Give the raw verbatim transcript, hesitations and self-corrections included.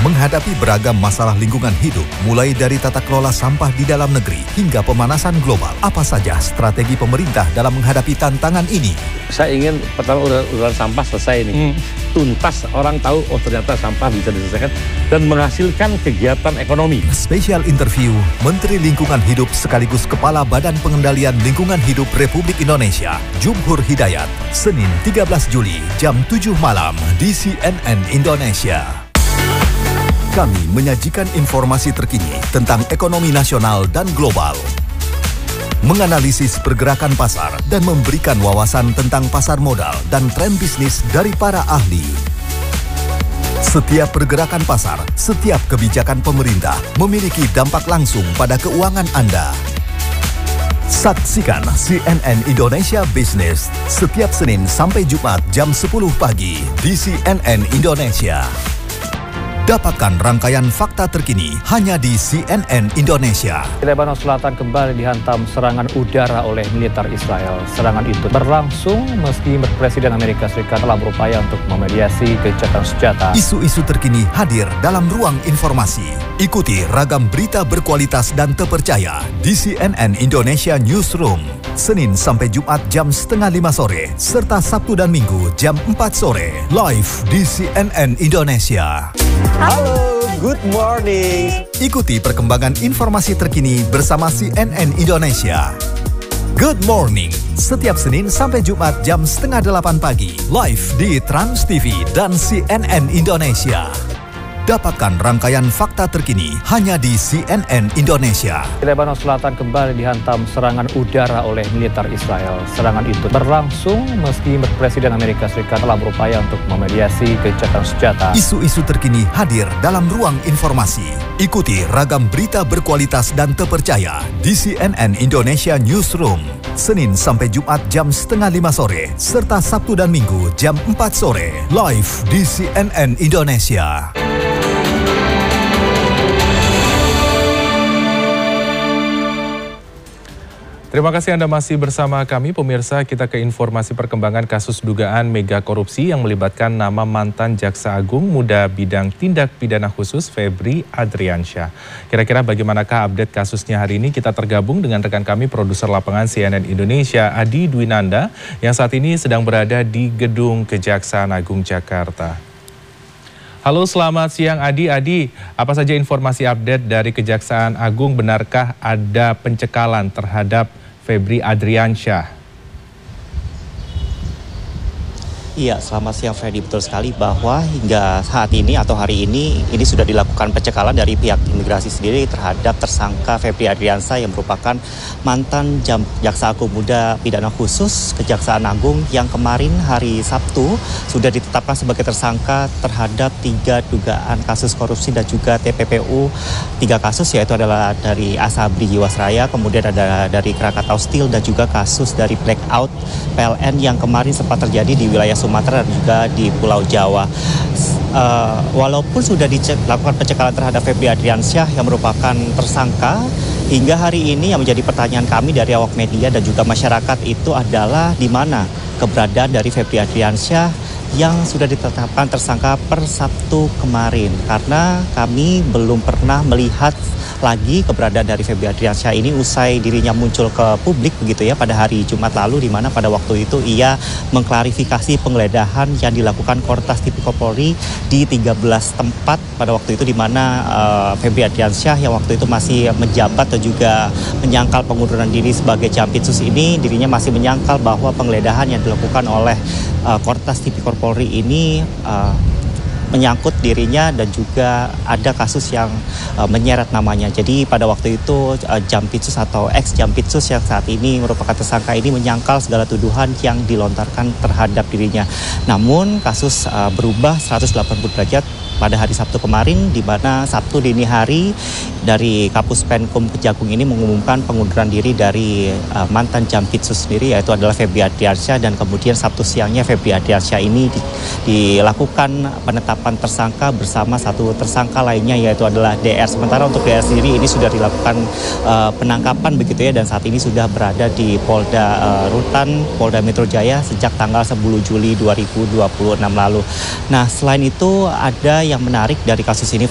Menghadapi beragam masalah lingkungan hidup, mulai dari tata kelola sampah di dalam negeri hingga pemanasan global, apa saja strategi pemerintah dalam menghadapi tantangan ini? Saya ingin pertama urusan sampah selesai ini. Hmm. Tuntas, orang tahu, oh ternyata sampah bisa diselesaikan dan menghasilkan kegiatan ekonomi. Spesial interview Menteri Lingkungan Hidup sekaligus Kepala Badan Pengendalian Lingkungan Hidup Republik Indonesia, Jumhur Hidayat, Senin tiga belas Juli jam tujuh malam di C N N Indonesia. Kami menyajikan informasi terkini tentang ekonomi nasional dan global, menganalisis pergerakan pasar dan memberikan wawasan tentang pasar modal dan tren bisnis dari para ahli. Setiap pergerakan pasar, setiap kebijakan pemerintah memiliki dampak langsung pada keuangan Anda. Saksikan C N N Indonesia Business setiap Senin sampai Jumat jam sepuluh pagi di C N N Indonesia. Dapatkan rangkaian fakta terkini hanya di C N N Indonesia. Lebanon Selatan kembali dihantam serangan udara oleh militer Israel. Serangan itu berlangsung meski Presiden Amerika Serikat telah berupaya untuk memediasi gencatan senjata. Isu-isu terkini hadir dalam ruang informasi. Ikuti ragam berita berkualitas dan terpercaya di C N N Indonesia Newsroom. Senin sampai Jumat jam setengah lima sore, serta Sabtu dan Minggu jam empat sore. Live di C N N Indonesia. Halo, good morning. Ikuti perkembangan informasi terkini bersama C N N Indonesia. Good Morning, setiap Senin sampai Jumat jam setengah delapan pagi. Live di Trans T V dan C N N Indonesia. Dapatkan rangkaian fakta terkini hanya di C N N Indonesia. Lebanon Selatan kembali dihantam serangan udara oleh militer Israel. Serangan itu berlangsung meski Presiden Amerika Serikat telah berupaya untuk memediasi gencatan senjata. Isu-isu terkini hadir dalam ruang informasi. Ikuti ragam berita berkualitas dan terpercaya di C N N Indonesia Newsroom. Senin sampai Jumat jam setengah lima sore, serta Sabtu dan Minggu jam empat sore. Live di C N N Indonesia. Terima kasih Anda masih bersama kami, pemirsa. Kita ke informasi perkembangan kasus dugaan mega korupsi yang melibatkan nama mantan Jaksa Agung Muda Bidang Tindak Pidana Khusus Febri Adriansyah. Kira-kira bagaimanakah update kasusnya hari ini? Kita tergabung dengan rekan kami, produser lapangan C N N Indonesia, Adi Dwinanda, yang saat ini sedang berada di Gedung Kejaksaan Agung Jakarta. Halo, selamat siang Adi. Adi, apa saja informasi update dari Kejaksaan Agung? Benarkah ada pencekalan terhadap Febri Adriansyah? Iya, selamat siang Freddy. Betul sekali bahwa hingga saat ini atau hari ini ini sudah dilakukan pencekalan dari pihak imigrasi sendiri terhadap tersangka Febri Adriansyah yang merupakan mantan Jaksa Agung Muda Pidana Khusus Kejaksaan Agung yang kemarin hari Sabtu sudah ditetapkan sebagai tersangka terhadap tiga dugaan kasus korupsi dan juga T P P U. Tiga kasus, yaitu adalah dari Asabri Jiwasraya, kemudian ada dari Krakatau Steel dan juga kasus dari blackout P L N yang kemarin sempat terjadi di wilayah Sumatera dan juga di Pulau Jawa. Uh, walaupun sudah dilakukan pencekalan terhadap Febri Adriansyah yang merupakan tersangka, hingga hari ini yang menjadi pertanyaan kami dari awak media dan juga masyarakat itu adalah di mana keberadaan dari Febri Adriansyah yang sudah ditetapkan tersangka per Sabtu kemarin. Karena kami belum pernah melihat lagi keberadaan dari Febri Adriansyah ini usai dirinya muncul ke publik begitu ya pada hari Jumat lalu, di mana pada waktu itu ia mengklarifikasi penggeledahan yang dilakukan Kortas Tipikor Polri di tiga belas tempat pada waktu itu, di mana uh, Febri Adriansyah yang waktu itu masih menjabat dan juga menyangkal pengunduran diri sebagai Jampitsus ini, dirinya masih menyangkal bahwa penggeledahan yang dilakukan oleh uh, Kortas Tipikor Polri ini uh, menyangkut dirinya dan juga ada kasus yang uh, menyeret namanya. Jadi pada waktu itu uh, Jampitsus atau ex-Jampitsus yang saat ini merupakan tersangka ini menyangkal segala tuduhan yang dilontarkan terhadap dirinya. Namun kasus uh, berubah seratus delapan puluh derajat pada hari Sabtu kemarin, di mana Sabtu dini hari dari Kapus Penkum Kejagung ini mengumumkan pengunduran diri dari uh, mantan Jampitsus sendiri, yaitu adalah Febri Adriansyah, dan kemudian Sabtu siangnya Febri Adriansyah ini di, dilakukan penetapan tersangka bersama satu tersangka lainnya, yaitu adalah D R. Sementara untuk D R sendiri ini sudah dilakukan uh, penangkapan begitu ya, dan saat ini sudah berada di Polda uh, Rutan, Polda Metro Jaya sejak tanggal sepuluh Juli dua ribu dua puluh enam lalu. Nah, selain itu ada yang menarik dari kasus ini,